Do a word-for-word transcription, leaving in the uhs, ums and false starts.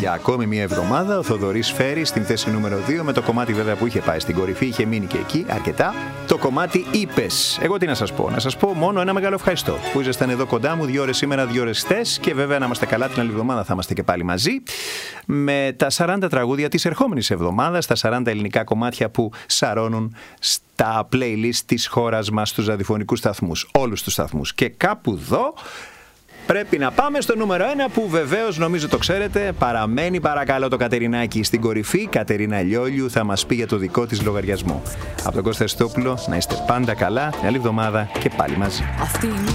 Για ακόμη μία εβδομάδα ο Θοδωρής φέρει στην θέση νούμερο δύο, με το κομμάτι βέβαια που είχε πάει στην κορυφή, είχε μείνει και εκεί αρκετά. Το κομμάτι «Είπες». Εγώ τι να σας πω, να σας πω μόνο ένα μεγάλο ευχαριστώ που ήσασταν εδώ κοντά μου, δύο ώρες σήμερα, δύο ώρες χθες, και βέβαια να είμαστε καλά την άλλη εβδομάδα θα είμαστε και πάλι μαζί με τα σαράντα τραγούδια της ερχόμενης εβδομάδας, τα σαράντα ελληνικά κομμάτια που σαρώνουν στα playlist της χώρας μας, στους ραδιοφωνικούς σταθμούς, όλους τους σταθμούς. Και κάπου εδώ πρέπει να πάμε στο νούμερο ένα, που βεβαίως νομίζω το ξέρετε, παραμένει παρακαλώ το Κατερινάκι στην κορυφή. Κατερίνα Λιόλιου θα μας πει για το δικό της λογαριασμό. Από τον Κώστα Χριστόπουλο, να είστε πάντα καλά, την άλλη εβδομάδα και πάλι μαζί.